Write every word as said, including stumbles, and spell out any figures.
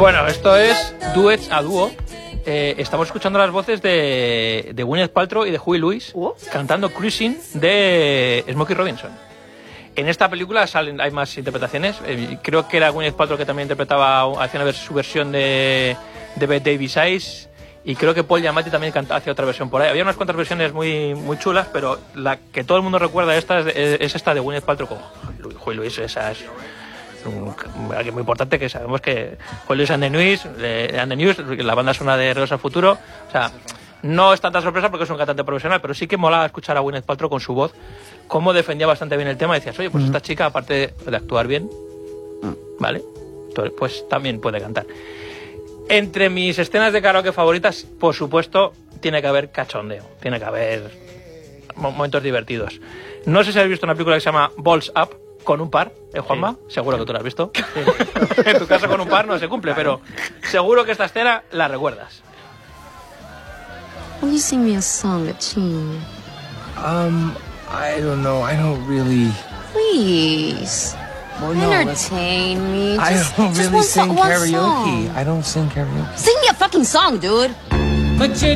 Bueno, esto es Duets a dúo. Eh, estamos escuchando las voces de, de Gwyneth Paltrow y de Huey Lewis ¿Oh? cantando Cruising de Smokey Robinson. En esta película salen, hay más interpretaciones. Eh, creo que era Gwyneth Paltrow que también interpretaba, hacía una, su versión de, de Bette Davis Eyes. Y creo que Paul Giamatti también canta, hacía otra versión por ahí. Había unas cuantas versiones muy, muy chulas, pero la que todo el mundo recuerda esta es, es esta de Gwyneth Paltrow con Huey Lewis. Esa es un, alguien muy importante, que sabemos que Huey Lewis and the News, eh, and the News, la banda sonora de Regreso al Futuro. O sea, no es tanta sorpresa porque es un cantante profesional, pero sí que molaba escuchar a Gwyneth Paltrow con su voz, cómo defendía bastante bien el tema. Y decías, oye, pues esta chica, aparte de actuar bien, ¿vale? Pues también puede cantar. Entre mis escenas de karaoke favoritas, por supuesto, tiene que haber cachondeo, tiene que haber momentos divertidos. No sé si habéis visto una película que se llama Balls Up, con un par, ¿eh, Juanma? Sí. Seguro que tú la has visto. Sí. En tu caso con un par no se cumple, pero seguro que esta escena la recuerdas. Will you sing me a song, a tune? Um, I don't know, I don't really... Please. Well, no, entertain me. I Just, don't just really one sing so- one karaoke. song. I don't sing karaoke. Sing me a fucking song, dude.